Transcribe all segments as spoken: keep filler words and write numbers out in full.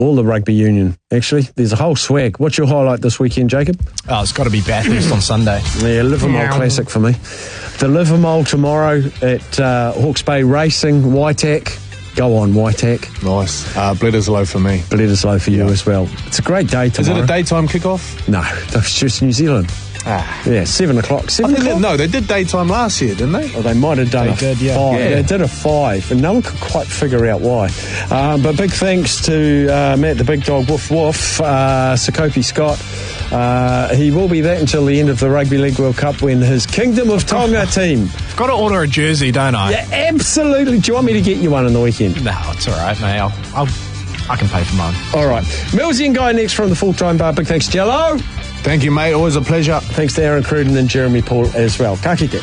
all the rugby union, actually. There's a whole swag. What's your highlight this weekend, Jacob? Oh, it's got to be Bathurst on Sunday. Yeah, Livermore Classic for me. The Livermore tomorrow at uh, Hawke's Bay Racing, Waitak. Go on, Waitak. Nice. Uh, Bledisloe for me. Bledisloe for you yeah. as well. It's a great day tomorrow. Is it a daytime kickoff? No, it's just New Zealand. Ah. Yeah, seven o'clock. Seven o'clock? They, no, they did daytime last year, didn't they? Oh, they might have done they a did, yeah. five. Yeah. They did a five, and no one could quite figure out why. Um, but big thanks to uh, Matt the Big Dog Woof Woof, uh, Sakopi Scott. Uh, he will be that until the end of the Rugby League World Cup when his Kingdom of Tonga team. I've got to order a jersey, don't I? Yeah, absolutely. Do you want me to get you one on the weekend? No, it's all right, mate. I'll, I'll, I can pay for mine. All right. Millsy and Guy next from the Full-Time Bar. Big thanks, Jello. Thank you, mate. Always a pleasure. Thanks to Aaron Cruden and Jeremy Paul as well. Ka kite.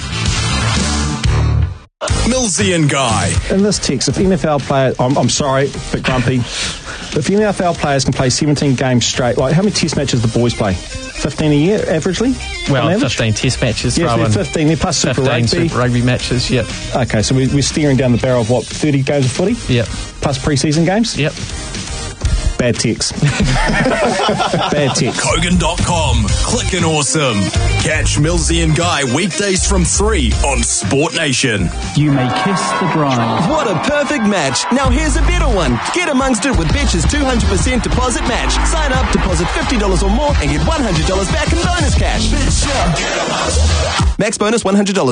Millsy and Guy. In this text, if N F L player, I'm, I'm sorry, a bit grumpy, if N F L players can play seventeen games straight, like how many test matches the boys play? fifteen a year, averagely? Well, fifteen test matches. Yes, yeah, so fifteen, plus Super Rugby. Super Rugby matches, yep. Okay, so we're, we're steering down the barrel of what, thirty games of footy? Yep. Plus pre-season games? Yep. Bad text. Bad text. Kogan dot com. Clickin' awesome. Catch Millsy and Guy weekdays from three on Sport Nation. You may kiss the drive. What a perfect match. Now here's a better one. Get amongst it with Betch's two hundred percent deposit match. Sign up, deposit fifty dollars or more and get one hundred dollars back in bonus cash. Max bonus one hundred dollars.